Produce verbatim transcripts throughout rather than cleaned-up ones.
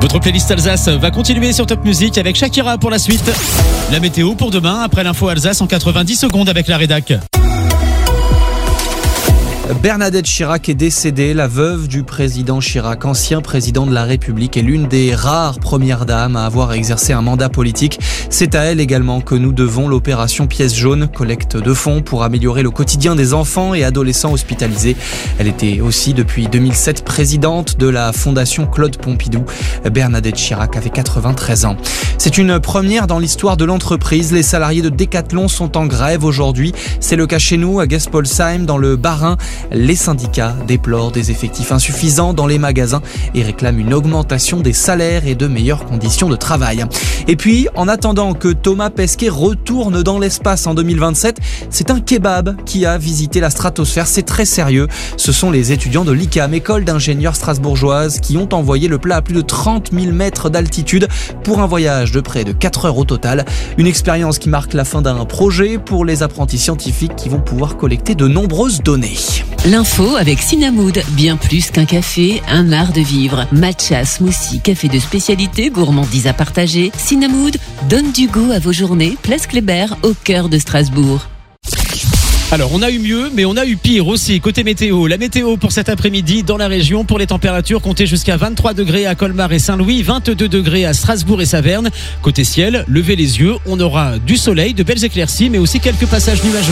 Votre playlist Alsace va continuer sur Top Music avec Shakira pour la suite. La météo pour demain après l'info Alsace en quatre-vingt-dix secondes avec la rédac. Bernadette Chirac est décédée, la veuve du président Chirac, ancien président de la République et l'une des rares premières dames à avoir exercé un mandat politique. C'est à elle également que nous devons l'opération Pièce jaune, collecte de fonds pour améliorer le quotidien des enfants et adolescents hospitalisés. Elle était aussi depuis deux mille sept présidente de la Fondation Claude Pompidou. Bernadette Chirac avait quatre-vingt-treize ans. C'est une première dans l'histoire de l'entreprise. Les salariés de Decathlon sont en grève aujourd'hui. C'est le cas chez nous à Gespolsheim dans le Bas-Rhin. Les syndicats déplorent des effectifs insuffisants dans les magasins et réclament une augmentation des salaires et de meilleures conditions de travail. Et puis, en attendant que Thomas Pesquet retourne dans l'espace en deux mille vingt-sept, c'est un kebab qui a visité la stratosphère. C'est très sérieux. Ce sont les étudiants de l'I C A M, école d'ingénieurs strasbourgeoise, qui ont envoyé le plat à plus de trente mille mètres d'altitude pour un voyage de près de quatre heures au total. Une expérience qui marque la fin d'un projet pour les apprentis scientifiques qui vont pouvoir collecter de nombreuses données. L'info avec Cinnamoude, bien plus qu'un café, un art de vivre. Matcha, smoothie, café de spécialité, gourmandise à partager. Cinnamoude donne du goût à vos journées. Place Kléber, au cœur de Strasbourg. Alors on a eu mieux mais on a eu pire aussi côté météo. La météo pour cet après-midi dans la région, pour les températures, comptez jusqu'à vingt-trois degrés à Colmar et Saint-Louis, vingt-deux degrés à Strasbourg et Saverne. Côté ciel, levez les yeux, on aura du soleil, de belles éclaircies mais aussi quelques passages nuageux.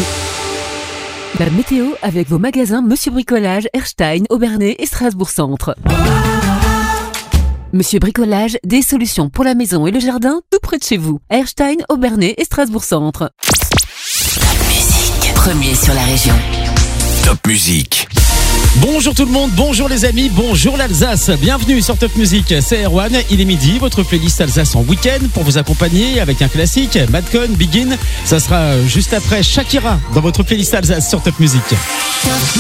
La météo avec vos magasins Monsieur Bricolage, Erstein, Aubernais et Strasbourg Centre. Monsieur Bricolage, des solutions pour la maison et le jardin tout près de chez vous. Erstein, Aubernais et Strasbourg Centre. Top Music, premier sur la région. Top Music. Bonjour tout le monde, bonjour les amis, bonjour l'Alsace. Bienvenue sur Top Music, c'est Erwan. Il est midi, votre playlist Alsace en week-end pour vous accompagner avec un classique, Madcon, Begin. Ça sera juste après Shakira dans votre playlist Alsace sur Top Music.